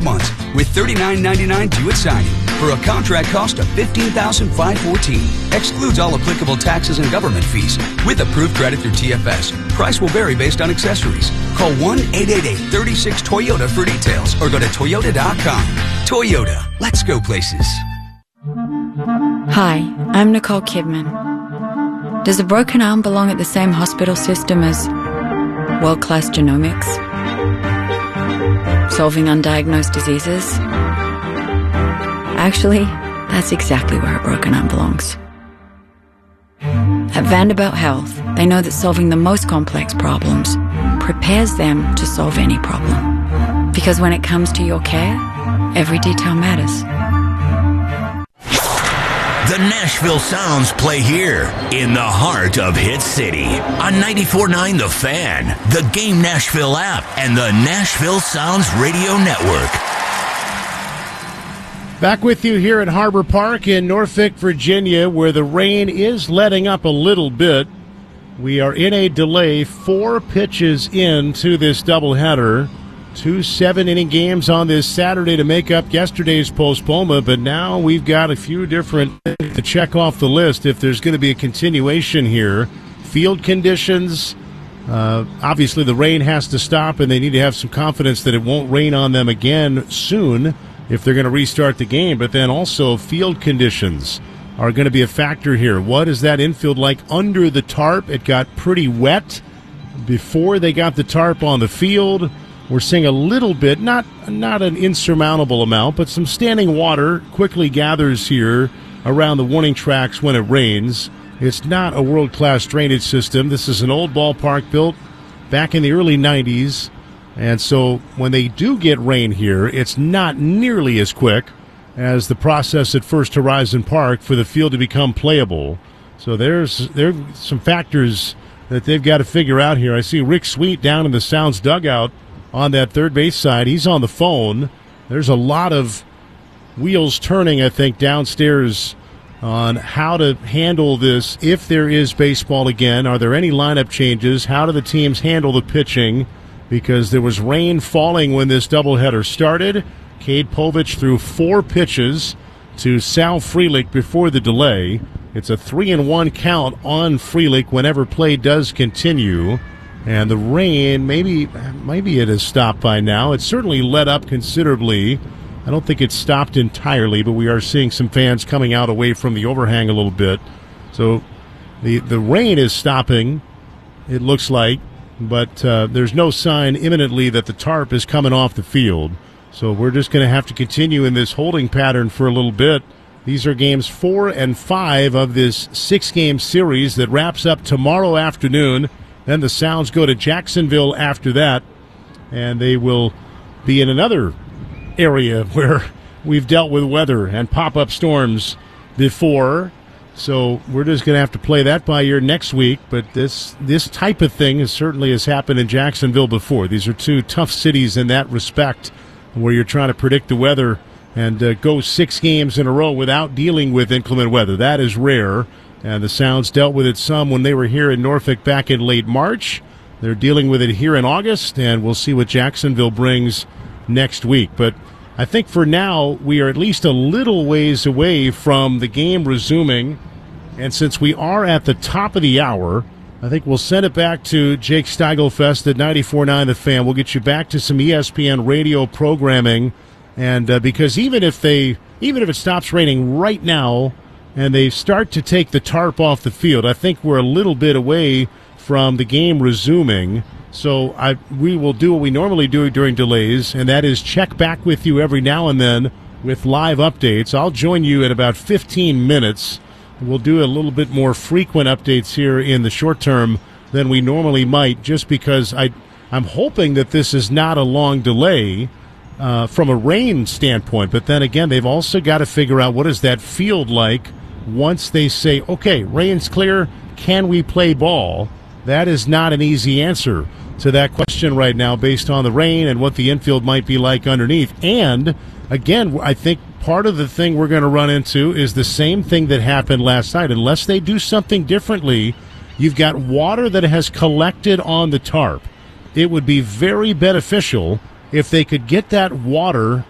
months with $39.99 due at signing for a contract cost of $15,514. Excludes all applicable taxes and government fees. With approved credit through TFS, price will vary based on accessories. Call 1-888-36-TOYOTA for details or go to Toyota.com. Toyota, let's go places. Hi, I'm Nicole Kidman. Does a broken arm belong at the same hospital system as world-class genomics? Solving undiagnosed diseases? Actually, that's exactly where a broken arm belongs. At Vanderbilt Health, they know that solving the most complex problems prepares them to solve any problem. Because when it comes to your care, every detail matters. The Nashville Sounds play here in the heart of Hit City on 94.9 The Fan, the Game Nashville app, and the Nashville Sounds Radio Network. Back with you here at Harbor Park in Norfolk, Virginia, where the rain is letting up a little bit. We are in a delay, 4 pitches into this doubleheader. 2 7-inning games on this Saturday to make up yesterday's postponement, but now we've got a few different things to check off the list if there's going to be a continuation here. Field conditions, obviously the rain has to stop, and they need to have some confidence that it won't rain on them again soon if they're going to restart the game. But then also field conditions are going to be a factor here. What is that infield like under the tarp? It got pretty wet before they got the tarp on the field. We're seeing a little bit, not an insurmountable amount, but some standing water quickly gathers here around the warning tracks when it rains. It's not a world-class drainage system. This is an old ballpark built back in the early 90s, and so when they do get rain here, it's not nearly as quick as the process at First Horizon Park for the field to become playable. So there's some factors that they've got to figure out here. I see Rick Sweet down in the Sounds dugout on that third base side. He's on the phone. There's a lot of wheels turning, I think, downstairs on how to handle this if there is baseball again. Are there any lineup changes? How do the teams handle the pitching? Because there was rain falling when this doubleheader started. Cade Povich threw 4 pitches to Sal Frelick before the delay. It's a 3-1 count on Frelick whenever play does continue. And the rain, maybe it has stopped by now. It's certainly let up considerably. I don't think it's stopped entirely, but we are seeing some fans coming out away from the overhang a little bit. So the rain is stopping, it looks like, but there's no sign imminently that the tarp is coming off the field. So we're just going to have to continue in this holding pattern for a little bit. These are games 4 and 5 of this 6-game series that wraps up tomorrow afternoon. Then the Sounds go to Jacksonville after that, and they will be in another area where we've dealt with weather and pop-up storms before. So we're just going to have to play that by ear next week. But this type of thing certainly has happened in Jacksonville before. These are 2 tough cities in that respect, where you're trying to predict the weather and go 6 games in a row without dealing with inclement weather. That is rare. And the Sounds dealt with it some when they were here in Norfolk back in late March. They're dealing with it here in August, and we'll see what Jacksonville brings next week. But I think for now, we are at least a little ways away from the game resuming. And since we are at the top of the hour, I think we'll send it back to Jake Steigelfest at 94.9 The Fan. We'll get you back to some ESPN radio programming. And because even if it stops raining right now, and they start to take the tarp off the field, I think we're a little bit away from the game resuming. So we will do what we normally do during delays, and that is check back with you every now and then with live updates. I'll join you in about 15 minutes. We'll do a little bit more frequent updates here in the short term than we normally might, just because I'm hoping that this is not a long delay from a rain standpoint. But then again, they've also got to figure out what is that field like once they say, okay, rain's clear, can we play ball? That is not an easy answer to that question right now based on the rain and what the infield might be like underneath. And, again, I think part of the thing we're going to run into is the same thing that happened last night. Unless they do something differently, you've got water that has collected on the tarp. It would be very beneficial if they could get that water